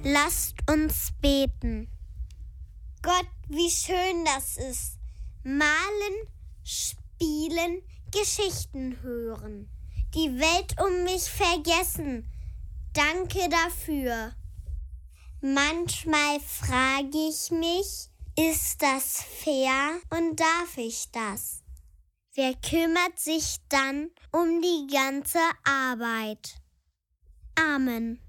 Lasst uns beten. Gott, wie schön das ist. Malen, spielen, Geschichten hören. Die Welt um mich vergessen. Danke dafür. Manchmal frage ich mich, ist das fair und darf ich das? Wer kümmert sich dann um die ganze Arbeit? Amen.